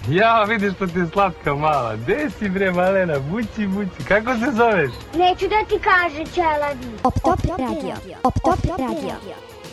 Ja, vidiš što ti je slatka mala. Gde si bre, malena? Bući, bući. Kako se zoveš? Neću da ti kaže, Čelavi. Op Top Radio. Op Top Radio.